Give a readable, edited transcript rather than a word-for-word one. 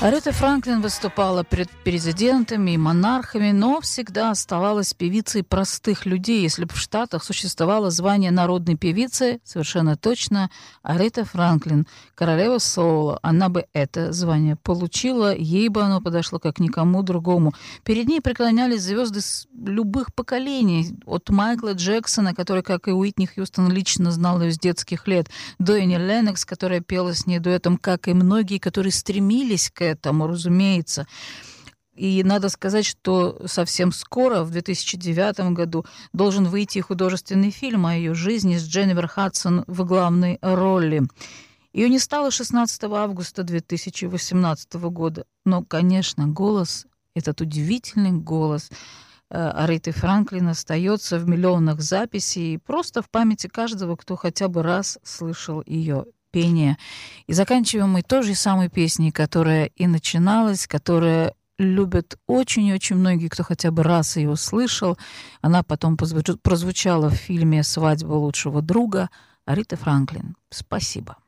Аретта Франклин выступала перед президентами и монархами, но всегда оставалась певицей простых людей. Если бы в Штатах существовало звание народной певицы, совершенно точно Аретта Франклин, королева соула, она бы это звание получила, ей бы оно подошло как никому другому. Перед ней преклонялись звезды с любых поколений, от Майкла Джексона, который, как и Уитни Хьюстон, лично знал ее с детских лет, до Энни Леннокс, которая пела с ней дуэтом, как и многие, которые стремились к этому, разумеется. И надо сказать, что совсем скоро, в 2009 году, должен выйти художественный фильм о ее жизни с Дженнифер Хадсон в главной роли. Ее не стало 16 августа 2018 года. Но, конечно, голос, этот удивительный голос Аретты Франклин остается в миллионах записей, просто в памяти каждого, кто хотя бы раз слышал ее пение. И заканчиваем мы той же самой песней, которая и начиналась, которая любят очень-очень многие, кто хотя бы раз ее слышал. Она потом прозвучала в фильме «Свадьба лучшего друга». Аретта Франклин. Спасибо.